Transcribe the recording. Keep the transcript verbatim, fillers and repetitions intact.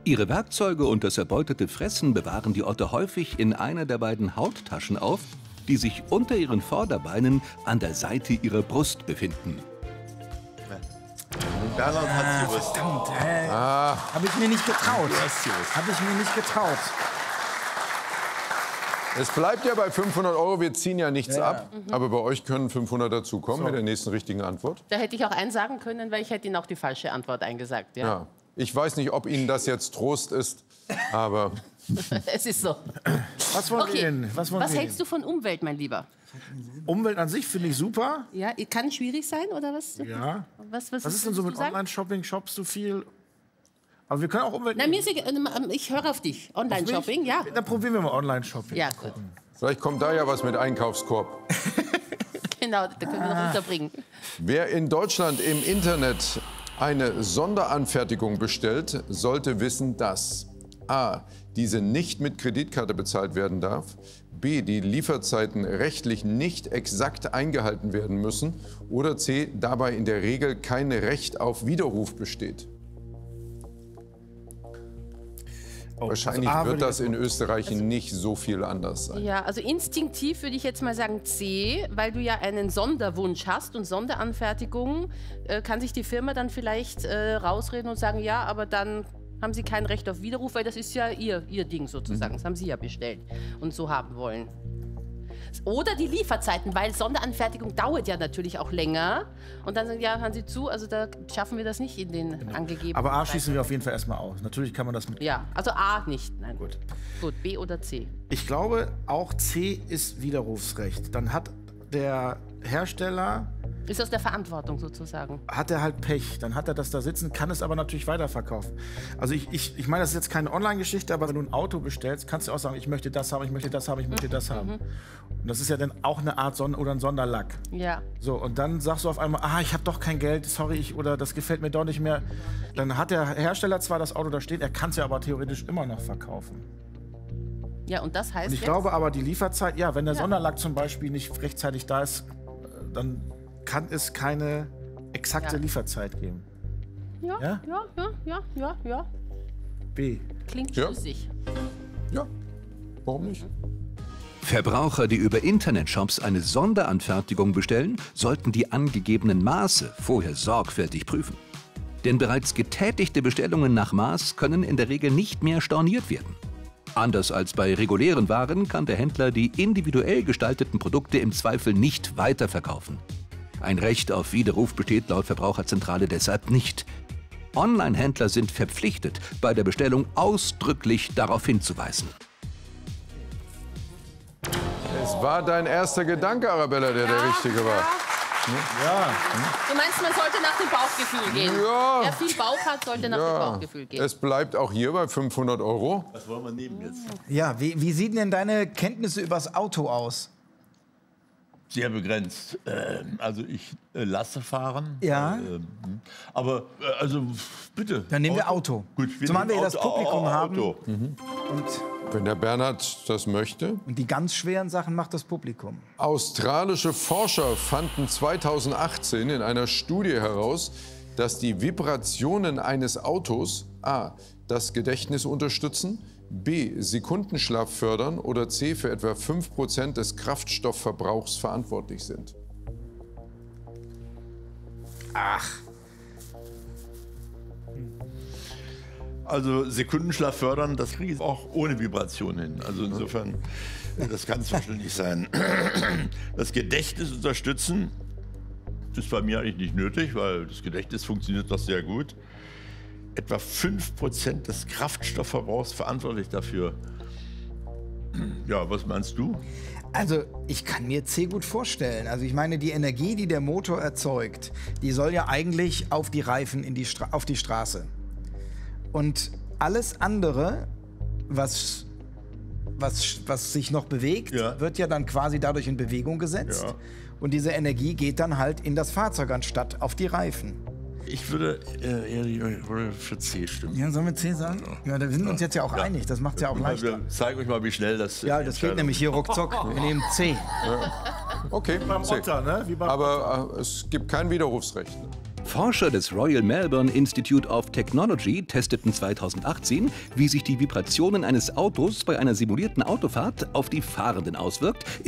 Ihre Werkzeuge und das erbeutete Fressen bewahren die Otter häufig in einer der beiden Hauttaschen auf, die sich unter ihren Vorderbeinen an der Seite ihrer Brust befinden. Bernhard hat sie gewusst. Verdammt, äh, Ah, habe ich mir nicht getraut. Du hast sie gewusst. Habe ich mir nicht getraut. es bleibt ja bei fünfhundert Euro, wir ziehen ja nichts Ja, ja. ab. Aber bei euch können fünfhundert dazukommen mit der nächsten richtigen Antwort. Da hätte ich auch eins sagen können, weil ich hätte Ihnen auch die falsche Antwort eingesagt. Ja. Ja. Ich weiß nicht, ob Ihnen das jetzt Trost ist, aber Es ist so. Was wollen wir Okay. denn? Was, wollen Was wir hältst du von Umwelt, mein Lieber? denn? Umwelt an sich finde ich super. Ja, kann schwierig sein, oder was? Ja. Was, was, Was ist denn so würdest mit du sagen? Online-Shopping? Shoppst du viel? Aber wir können auch Umwelt... Nein, mir ist egal, ähm, ich höre auf dich. Online-Shopping, ja. Dann probieren wir mal Online-Shopping. Ja, gut. vielleicht kommt da ja was mit Einkaufskorb. Genau, da können wir noch unterbringen. Wer in Deutschland im Internet eine Sonderanfertigung bestellt, sollte wissen, dass a. diese nicht mit Kreditkarte bezahlt werden darf, b. die Lieferzeiten rechtlich nicht exakt eingehalten werden müssen oder c. dabei in der Regel kein Recht auf Widerruf besteht. Oh, Wahrscheinlich also A würde wird ich das in Österreich nicht so viel anders sein. Ja, also instinktiv würde ich jetzt mal sagen C, weil du ja einen Sonderwunsch hast und Sonderanfertigung, äh, kann sich die Firma dann vielleicht äh, rausreden und sagen, ja, aber dann haben sie kein Recht auf Widerruf, weil das ist ja ihr, ihr Ding sozusagen, das haben sie ja bestellt und so haben wollen. Oder die Lieferzeiten, weil Sonderanfertigung dauert ja natürlich auch länger. Und dann sagen, ja, hören Sie zu, also da schaffen wir das nicht in den angegebenen Aber A schließen Zeiten. wir auf jeden Fall erstmal aus. Natürlich kann man das mit... Ja, also A nicht, nein. Gut. Gut, B oder C. Ich glaube, auch C ist Widerrufsrecht. Dann hat der Hersteller... Ist aus der Verantwortung sozusagen. hat er halt Pech. Dann hat er das da sitzen, kann es aber natürlich weiterverkaufen. Also ich, ich, ich meine, das ist jetzt keine Online-Geschichte, aber wenn du ein Auto bestellst, kannst du auch sagen, ich möchte das haben, ich möchte das haben, ich möchte das haben. Und das ist ja dann auch eine Art Son- oder ein Sonderlack. Ja. So, und dann sagst du auf einmal, ah, ich habe doch kein Geld, sorry, ich, oder das gefällt mir doch nicht mehr. Dann hat der Hersteller zwar das Auto da stehen, er kann es ja aber theoretisch immer noch verkaufen. Ja, und das heißt Und ich jetzt, glaube aber, die Lieferzeit, ja, wenn der Ja. Sonderlack zum Beispiel nicht rechtzeitig da ist, äh, dann kann es keine exakte Ja. Lieferzeit geben. ja, Ja? ja, ja, ja, ja, ja. B. Klingt Ja. schlüssig. Ja, warum nicht? Verbraucher, die über Internetshops eine Sonderanfertigung bestellen, sollten die angegebenen Maße vorher sorgfältig prüfen. Denn bereits getätigte Bestellungen nach Maß können in der Regel nicht mehr storniert werden. Anders als bei regulären Waren kann der Händler die individuell gestalteten Produkte im Zweifel nicht weiterverkaufen. Ein Recht auf Widerruf besteht laut Verbraucherzentrale deshalb nicht. Online-Händler sind verpflichtet, bei der Bestellung ausdrücklich darauf hinzuweisen. Es war dein erster Gedanke, Arabella, der der richtige war. Ja. Du meinst, man sollte nach dem Bauchgefühl gehen? Ja. Wer viel Bauch hat, sollte nach dem Ja, Bauchgefühl gehen. es bleibt auch hier bei fünfhundert Euro. Was wollen wir nehmen jetzt? Ja, wie, wie sieht denn deine Kenntnisse übers Auto aus? Sehr begrenzt. Ähm, also ich äh, lasse fahren. Ja. Ähm, aber äh, also bitte. Dann nehmen wir Auto. Gut, wir Zumal nehmen wir das Auto. Publikum Oh, haben. Auto. Und, Wenn der Bernhard das möchte. und die ganz schweren Sachen macht das Publikum. Australische Forscher fanden zweitausendachtzehn in einer Studie heraus, dass die Vibrationen eines Autos a. das Gedächtnis unterstützen, b. Sekundenschlaf fördern oder c. für etwa fünf Prozent des Kraftstoffverbrauchs verantwortlich sind. Also Sekundenschlaf fördern, das kriege ich auch ohne Vibration hin. Also insofern, das kann es wahrscheinlich nicht sein. Das Gedächtnis unterstützen, das ist bei mir eigentlich nicht nötig, weil das Gedächtnis funktioniert doch sehr gut. Etwa fünf Prozent des Kraftstoffverbrauchs verantwortlich dafür. Ja, was meinst du? Also, ich kann mir C gut vorstellen. Also, ich meine, die Energie, die der Motor erzeugt, die soll ja eigentlich auf die Reifen, in die Stra- auf die Straße. Und alles andere, was, was, was sich noch bewegt, Ja. wird ja dann quasi dadurch in Bewegung gesetzt. Ja. Und diese Energie geht dann halt in das Fahrzeug anstatt auf die Reifen. Ich würde äh, eher die- ich würde für C stimmen. Ja, sollen wir C sagen? Ja, da sind wir uns jetzt ja auch Ja. einig. Das macht es ja auch leichter. Wir zeigen euch mal, wie schnell das Ja, das geht nämlich hier ruckzuck. Wir nehmen C. Okay, Beim C. Otter, ne? Wie beim Aber äh, es gibt kein Widerrufsrecht. Forscher des Royal Melbourne Institute of Technology testeten zweitausendachtzehn, wie sich die Vibrationen eines Autos bei einer simulierten Autofahrt auf die Fahrenden auswirkt,